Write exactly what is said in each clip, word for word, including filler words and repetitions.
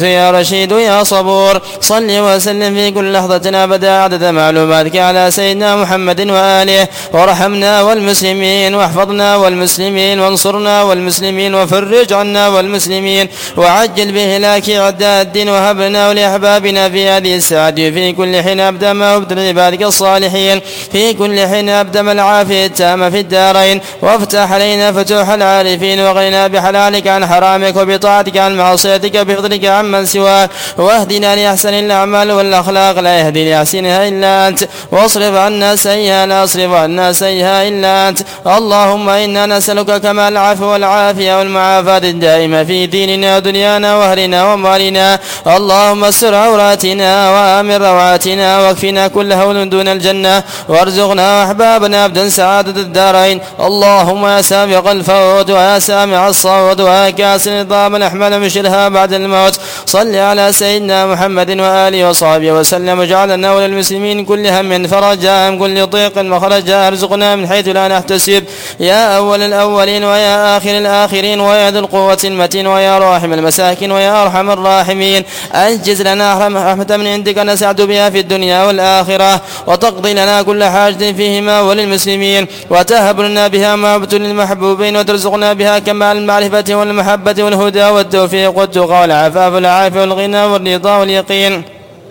يا رشيد يا صبور. صل وسلم في كل لحظة أبدا عدد معلوماتك على سيدنا محمد وآله. وارحمنا والمسلمين واحفظنا والمسلمين وانصرنا والمسلمين وفرج عنا والمسلمين وعجل بهلاك أعداء الدين. وهب لنا ولأحبابنا في هذه الساعة في كل حين أبدا ما أبدل عبادك الصالحين في كل حين أبدم العافية التامة في الدارين. وافتح علينا فتوح العارفين وغننا بحلالك عن حرامك وبطاعتك عن معصيتك بفضلك عمن سواك. واهدنا لأحسن الأعمال والأخلاق لا يهدي لأحسنها إلا أنت. واصرف عنا سيئها لا يصرف عنا سيئها إلا أنت. اللهم إنا نسألك كمال العفو والعافية والمعافاة الدائمة في ديننا ودنيانا وأهلنا ومالنا. اللهم استر عوراتنا وآمن روعاتنا واكفنا كل هول دون الجنة. وارزقنا وأحبابنا أبدا سعادة الدارين. اللهم يا سابق الفوت ويا سامع الصوت ويا كاسر نظام الأحمل مشرها بعد الموت. صل على سيدنا محمد وآله وصحبه وسلم. وجعلنا وللمسلمين كل هم فرجا من كل ضيق مخرجا. ارزقنا من حيث لا نحتسب يا أول الأولين ويا آخر الآخرين ويا ذي القوة المتين ويا راحم المساكين ويا أرحم الراحمين. أنجز لنا رحمة من عندك نسعد بها في الدنيا والآخرة. وتقضي لنا كل حاجة فيهما وللمسلمين. وتهب لنا بها محبة للمحبوبين. وترزقنا بها كمال المعرفة والمحبة والهدى والتوفيق والتقى والعفاف والعافية والغنى والرضا واليقين.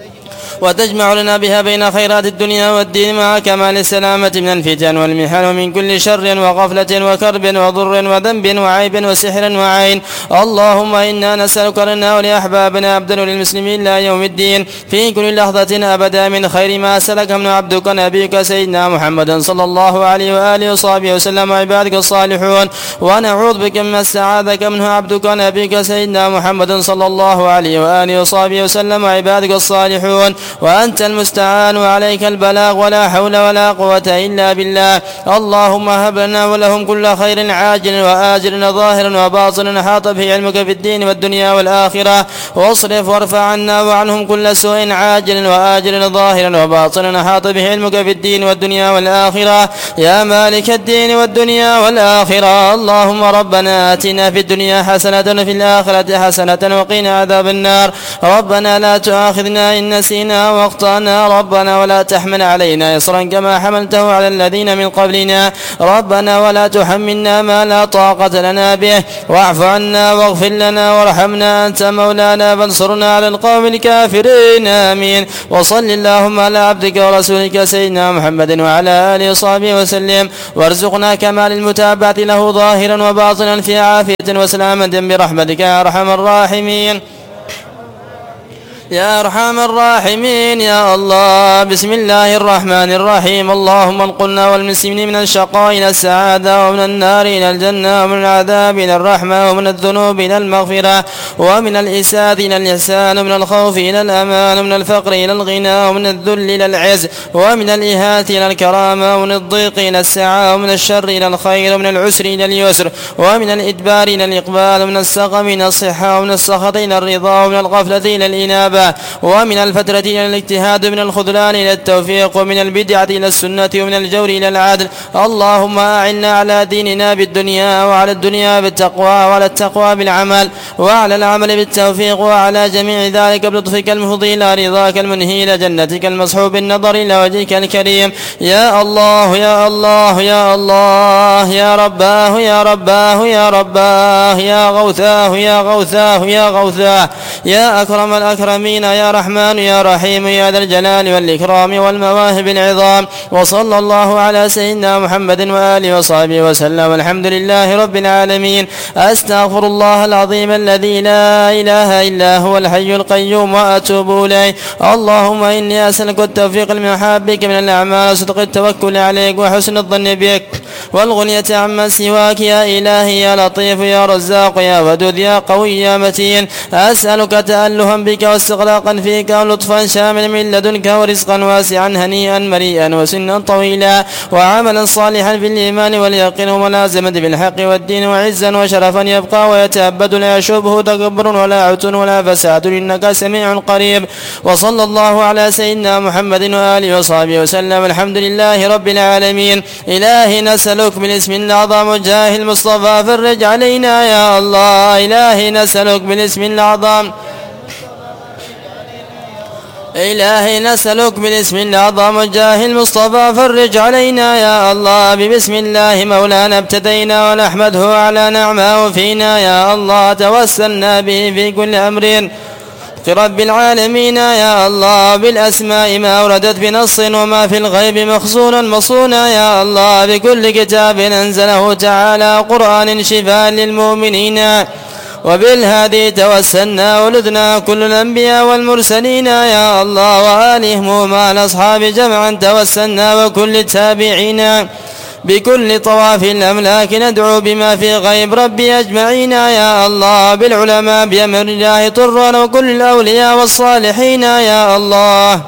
وتجمع لنا بها بين خيرات الدنيا والدين مع كمال السلامة من الفتن والمحن ومن كل شر وغفلة وكرب وضر وذنب وعيب وسحر وعين. اللهم إنا نسألك لنا ولأحبابنا أبدا وللمسلمين لا يوم الدين في كل لحظة أبدا من خير ما سلك من عبدك نبيك سيدنا محمد صلى الله عليه وآله وصحبه وسلم وعبادك الصالحون. ونعوذ بك مما استعاذك منه عبدك نبيك سيدنا محمد صلى الله عليه وآله وصحبه وسلم وعبادك الصالحون. وأنت المستعان وعليك البلاغ ولا حول ولا قوة إلا بالله. اللهم هب لنا ولهم كل خير عاجل وآجل ظاهر وباطن حاط به علمك في الدين والدنيا والآخرة. واصرف وارفع عنا وعنهم كل سوء عاجل وآجل ظاهر وباطن حاط به علمك في الدين والدنيا والآخرة يا مالك الدين والدنيا والآخرة. اللهم ربنا آتنا في الدنيا حسنة وفي الآخرة حسنة وقنا عذاب النار. ربنا لا تؤاخذنا إن نسينا واخطأنا. ربنا ولا تحمل علينا إصرا كما حملته على الذين من قبلنا. ربنا ولا تحملنا ما لا طاقة لنا به. واعف عنا واغفر لنا وارحمنا أنت مولانا فانصرنا على القوم الكافرين. آمين. وصل اللهم على عبدك ورسولك سيدنا محمد وعلى آله وصحبه وسلم. وارزقنا كمال المتابعة له ظاهرا وباطنا في عافية وسلامة برحمتك يا أرحم الراحمين يا أرحم الراحمين يا الله. بسم الله الرحمن الرحيم. اللهم انقلنا والمسلمين من الشقاء إلى السعادة ومن النار إلى الجنة ومن العذاب إلى الرحمة ومن الذنوب إلى المغفرة ومن الإساءة إلى الإحسان ومن الخوف إلى الأمان ومن الفقر إلى الغنى ومن الذل إلى العز ومن الإهانة إلى الكرامة ومن الضيق إلى السعة ومن الشر إلى الخير ومن العسر إلى اليسر ومن الإدبار إلى الإقبال ومن السقم إلى الصحة ومن السخط إلى الرضا ومن الغفلة إلى الإنابة ومن الفترة إلى الاجتهاد ومن الخذلان إلى التوفيق ومن البدعة إلى السنة ومن الجور إلى العدل. اللهم أعنا على ديننا بالدنيا وعلى الدنيا بالتقوى وعلى التقوى بالعمل وعلى العمل بالتوفيق وعلى جميع ذلك بلطفك المفضي إلى رضاك المنهي إلى جنتك المصحوب النظر إلى وجهك الكريم. يا الله يا الله يا الله يا رباه يا رباه يا رباه يا غوثاه يا غوثاه يا غوثاه يا أكرم الأكرمين يا رحمن يا رحيم يا ذا الجلال والإكرام والمواهب العظام. وصلى الله على سيدنا محمد وآله وصحبه وسلم. الحمد لله رب العالمين. أستغفر الله العظيم الذي لا إله إلا هو الحي القيوم وأتوب إليه. اللهم إني أسألك التوفيق لمحابك من الأعمال وصدق التوكل عليك وحسن الظن بك والغنية عما سواك يا إلهي يا لطيف يا رزاق يا ودود يا قوي يا متين. أسألك تألها بك واستغلاقا فيك ولطفا شاملا من لدنك ورزقا واسعا هنيئا مريئا وسنا طويلا وعملا صالحا في الإيمان واليقين وملازمة بالحق والدين وعزا وشرفا يبقى ويتأبد لا يشوبه تكبر ولا عتن ولا فساد إنك سميع قريب. وصلى الله على سيدنا محمد وآله وصحبه وسلم. الحمد لله رب العالمين. إلهي نسألك بالاسم الأعظم جاه المصطفى فرج علينا يا الله. إلهي نسألك بالاسم الأعظم إلهي نسألك بالاسم الأعظم والجاه المصطفى فرج علينا يا الله. ببسم الله مولانا ابتدينا ونحمده على نعمه فينا يا الله. توسلنا به في كل أمر رب العالمين يا الله. بالأسماء ما وردت بنص وما في الغيب مخزون مصونا يا الله. بكل كتاب أنزله تعالى قرآن شفاء للمؤمنين. وبالهادي توسلنا ولدنا كل الأنبياء والمرسلين يا الله. وآلهم مع الأصحاب جمعا توسلنا وكل التابعين. بكل طواف الأملاك ندعو بما في غيب ربي أجمعين يا الله. بالعلماء بأمر الله طرا وكل الأولياء والصالحين يا الله.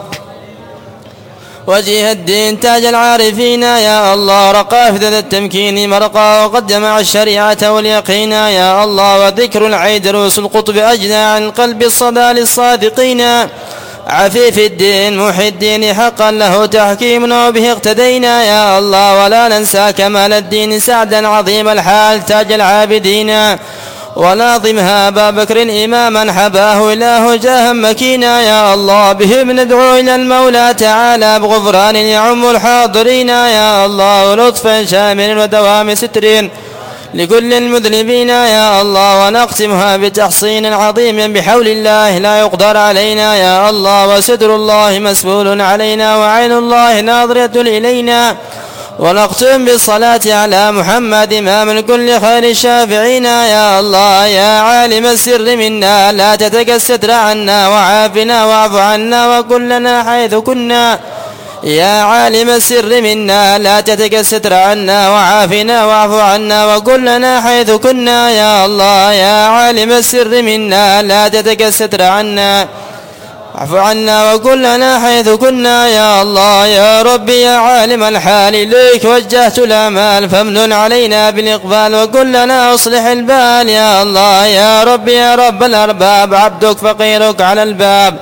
وجه الدين تاج العارفين يا الله. رقى فدد التمكين مرقى وقد جمع الشريعة واليقين يا الله. وذكر العيد رؤوس القطب أجنى عن قلب الصدى للصادقين. عفيف الدين محي الدين حقا له تحكيمنا وبه اقتدينا يا الله. ولا ننسى كمال الدين سعدا عظيم الحال تاج العابدين. وناظمها أبا بكر إماما حباه إله جاها مكينا يا الله. بهم ندعو إلى المولى تعالى بغفران يعم الحاضرين يا الله. ولطفا شامل ودوام ستر لكل المذنبين يا الله. ونختمها بتحصين عظيم بحول الله لا يقدر علينا يا الله. وستر الله مسبول علينا وعين الله ناظرة إلينا. ونختم بالصلاة على محمد إمام كل خير الشافعين يا الله. يا عالم السر منا لا تتك الستر عنا وعافنا واعف عنا وكلنا حيث كنا. يا عالم السر منا لا تتك الستر عنا وعافنا واعف عنا وكلنا حيث كنا يا الله. يا عالم السر منا لا تتك الستر عنا واعف عنا وكلنا حيث كنا يا الله. يا ربي يا عالم الحال إليك وجهت الآمال فامنن علينا بالإقبال وكلنا أصلح البال يا الله. يا ربي يا رب الأرباب عبدك فقيرك على الباب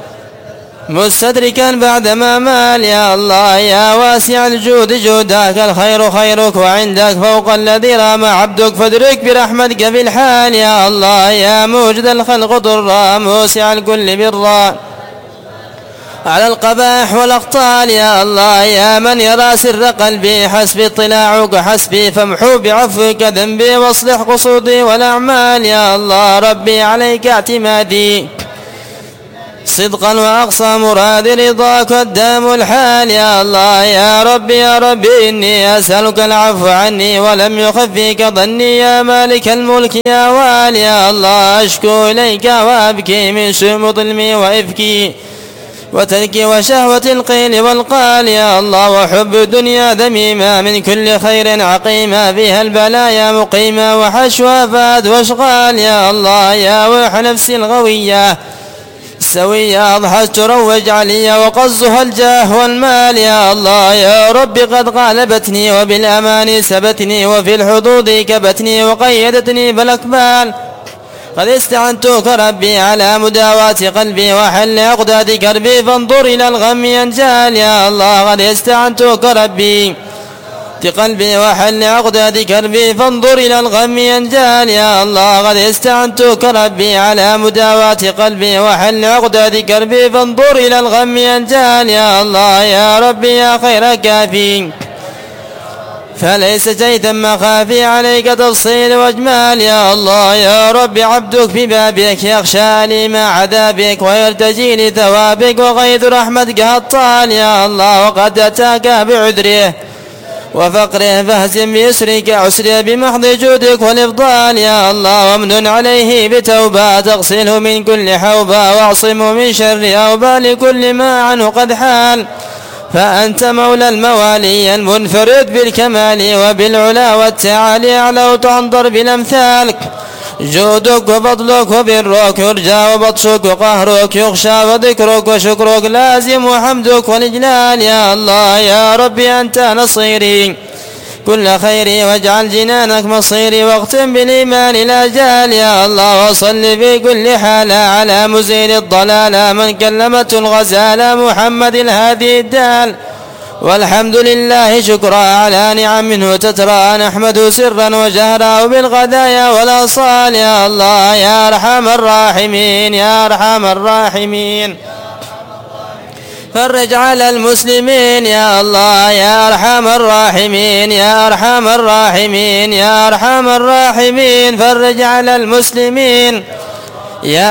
مستدركا بعدما مال يا الله. يا واسع الجود جودك الخير خيرك وعندك فوق الذي رام عبدك فادرك برحمتك بالحال يا الله. يا موجد الخلق ضرا موسع الكل برا على القباح والأقطال يا الله. يا من يرى سر قلبي حسبي اطلاعك حسبي فامحو بعفوك ذنبي واصلح قصودي والأعمال يا الله. ربي عليك اعتمادي صدقا وأقصى مراد رضاك قدام الحال يا الله. يا ربي يا ربي إني أسألك العفو عني ولم يخفيك ظني. يا مالك الملك يا والي يا الله. أشكو إليك وأبكي من شؤم ظلمي وإفكي وتركي وشهوة القيل والقال يا الله. وحب الدنيا ذميمة من كل خير عقيمة فيها البلايا مقيمة وحشوها فاد واشغال يا الله. يا ويح نفسي الغوية سوية أضحت تروج علي وقصها الجاه والمال يا الله. يا رب قد غالبتني وبالأمان سبتني وفي الحدود كبتني وقيدتني بالأكبال. قد استعنتك ربي على مداواة قلبي وحل عقدة كربي فانظر إلى الغم ينجال يا الله. قد استعنتك ربي قلبي وحل عقدة كربي فانظر إلى الغم ينجال يا الله. قد استعنتك ربي على مداواة قلبي وحل عقدة كربي فانظر إلى الغم ينجال يا الله. يا ربي يا خير كافي فليس شيئا مخافي عليك تفصيل واجمال يا الله. يا رب عبدك ببابك يخشى لي مع عذابك ويرتجي لثوابك وغيث رحمتك هطال يا الله. وقد أتاك بعذره وفقره فاهزم بيسرك عسره بمحض جودك والإفضال يا الله. وامنن عليه بتوبة تغسله من كل حوبة واعصمه من شر أوبال كل ما عنه قد حال. فأنت مولى الموالي المنفرد بالكمال وبالعلا والتعالي أعلى تنظر بالأمثالك. جودك وفضلك وبرك يرجى وبطشك وقهرك يخشى وذكرك وشكرك لازم وحمدك والإجلال يا الله. يا ربي أنت نصيري كل خيري واجعل جنانك مصيري واختم بالإيمان الأجال يا الله. وصل في كل حال على مزيل الضلال من كلمته الغزالة محمد الهادي الدال. والحمد لله شكرا على نعم منه تترى نحمده سرا وجهرا وبالغدايا والأصال يا الله. يا أرحم الراحمين يا أرحم الراحمين فرج على المسلمين يا الله يا أرحم الراحمين يا أرحم الراحمين يا أرحم الراحمين فرج على المسلمين يا